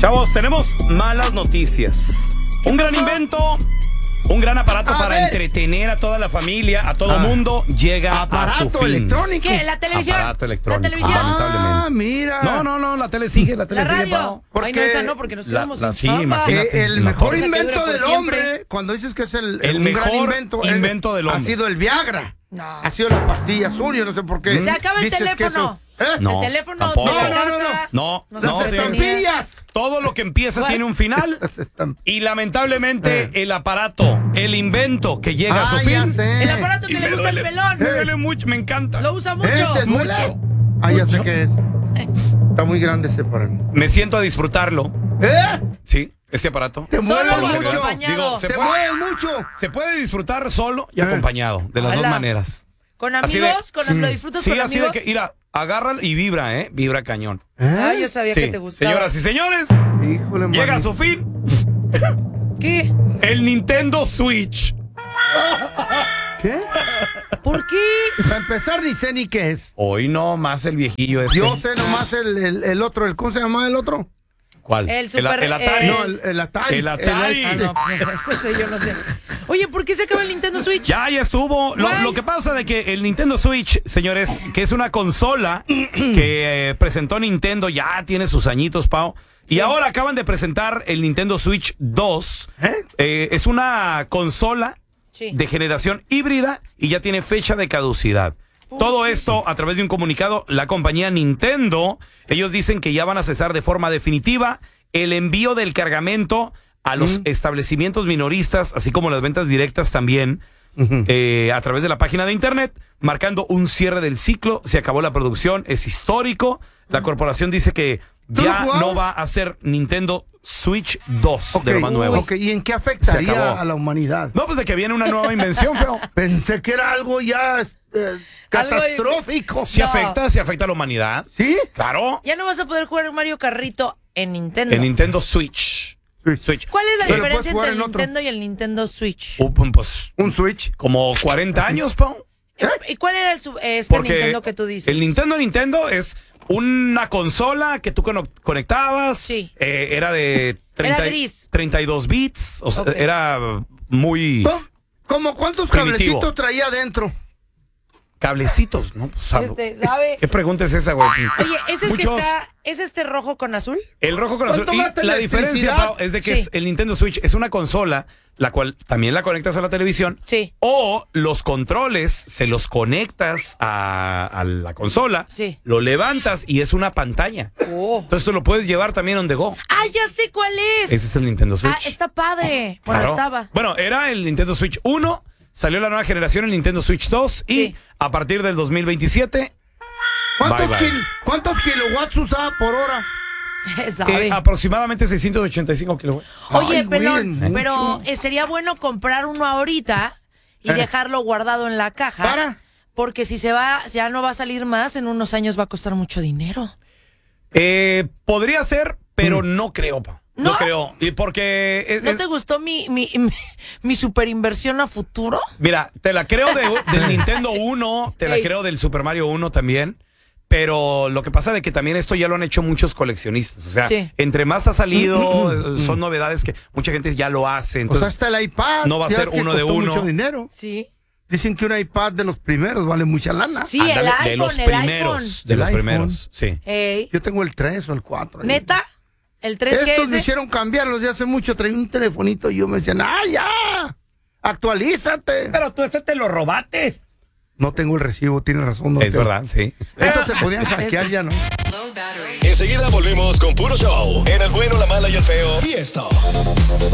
Chavos, tenemos malas noticias. Un gran invento, un gran aparato para entretener a toda la familia, a todo mundo, llega a su fin. Electrónico. ¿Qué? ¿La televisión? Aparato electrónico. ¿La televisión? Lamentablemente. Mira. No, la tele sigue, ¿La radio? Porque Ay, no, esa no, porque nos quedamos sin sí, chamba. imagínate. el mejor Esa que invento dura por del siempre. hombre, cuando dices que es un mejor gran invento del hombre ha sido el Viagra. No. Ha sido la pastilla azul, yo no sé por qué. Se acaba el Dices que teléfono. No, El teléfono tampoco. de la No, casa. No, No, Las se señores. estampillas. Todo lo que empieza tiene un final. Y lamentablemente el aparato, el invento que llega a su ya fin. sé. El aparato que y le me gusta el duele, pelón. Me duele mucho, me encanta. Lo usa mucho. ¿Te duele? Ah, ya sé qué es. Está muy grande ese para mí. Me siento a disfrutarlo. Sí, ese aparato. Te Solo mueves o mucho. acompañado. Digo, Te mueves mucho. Se puede disfrutar solo y acompañado, de las dos Hola. maneras. ¿Con Así amigos? de- ¿Lo disfrutas Sí, con así amigos? de que, mira, agárralo y vibra, vibra cañón. Ay, yo sabía Sí, que te gustaba. señoras y señores, Híjole, llega a manito. su fin ¿Qué? el Nintendo Switch. ¿Qué? ¿Por qué? Para empezar, ni sé ni qué es. Hoy no más el viejillo este. Yo sé nomás el otro, ¿cómo se llama el otro? ¿Cuál? El Super- el Atari. No, el Atari. El Atari. No, pues, eso sé, yo no sé. Oye, ¿por qué se acaba el Nintendo Switch? Ya estuvo. Guay. Lo que pasa de que el Nintendo Switch, señores, que es una consola que presentó Nintendo, ya tiene sus añitos, Pau. Y ahora acaban de presentar el Nintendo Switch 2. Es una consola Sí. de generación híbrida y ya tiene fecha de caducidad. Todo esto a través de un comunicado, la compañía Nintendo, ellos dicen que ya van a cesar de forma definitiva el envío del cargamento a los establecimientos minoristas, así como las ventas directas también, a través de la página de internet, marcando un cierre del ciclo. Se acabó la producción, es histórico. La corporación dice que ¿Tú ya lo jugabas? no va a ser Nintendo Switch 2 de lo más nuevo. Ok, ¿y en qué Se afectaría acabó. a la humanidad? No, pues de que viene una nueva invención, feo. Pensé que era algo ya catastrófico. Sí No. afecta a la humanidad. ¿Sí? Claro. Ya no vas a poder jugar Mario Carrito en Nintendo. El Nintendo Switch. Switch. ¿Cuál es la Pero diferencia puedes jugar entre el en otro. Nintendo y el Nintendo Switch? Pues Un Switch. como 40 años, Pau. ¿Y cuál era este Porque Nintendo que tú dices? el Nintendo es una consola que tú conectabas. Sí. Era de Era gris. 32 bits. O sea, Ok. era muy ¿Cómo cuántos Primitivo. cablecitos traía adentro? cablecitos, ¿no? Pues, ¿Sabe? ¿Qué pregunta es esa, güey? Oye, ¿es el Muchos- que está, es este rojo con azul? El rojo con azul. ¿Cuánto Y gasta la electricidad? diferencia, Pau, es de que Sí. es el Nintendo Switch es una consola, la cual también la conectas a la televisión. Sí. O los controles se los conectas a la consola. Sí. Lo levantas y es una pantalla. Oh. Entonces tú lo puedes llevar también on the go. ¡Ah, ya sé cuál es! Ese es el Nintendo Switch. Ah, está padre. Bueno, Claro. estaba. Bueno, era el Nintendo Switch 1. Salió la nueva generación, el Nintendo Switch 2. Y Sí. a partir del 2027, ¿Cuántos, Bye, bye. ¿Cuántos kilowatts usaba por hora? ¿Sabe? aproximadamente 685 kilowatts. Oye, Ay, güey, pelón, mucho. pero sería bueno comprar uno ahorita y dejarlo guardado en la caja. ¿Para? Porque si se va, ya no va a salir más, en unos años va a costar mucho dinero. Podría ser, pero no creo, Pau. No ¿No? creo. Y porque ¿No te gustó mi super inversión a futuro? mira, te la creo del Nintendo 1, te la Ey. creo del Super Mario 1 también. Pero lo que pasa de que también esto ya lo han hecho muchos coleccionistas. O sea, Sí. entre más ha salido, son novedades que mucha gente ya lo hace. O sea, Entonces, hasta el iPad. no va a ya ser es que uno de costó uno. mucho dinero. Sí. Dicen que un iPad de los primeros vale mucha lana. Sí, ándale, el iPhone, de los el primeros. De El los iPhone. primeros, sí. iPhone. Ey. Yo tengo el 3 o el 4. ¿Neta? ¿El 3G Estos me ese? hicieron cambiarlos de hace mucho. Traía un telefonito y yo me decían, ¡ah, ya! ¡Actualízate! Pero tú te lo robaste. No tengo el recibo, tienes razón. No Es tengo. verdad, sí. Estos se podían hackear ya, ¿no? Enseguida volvemos con puro show en El Bueno, la Mala y el Feo. Y esto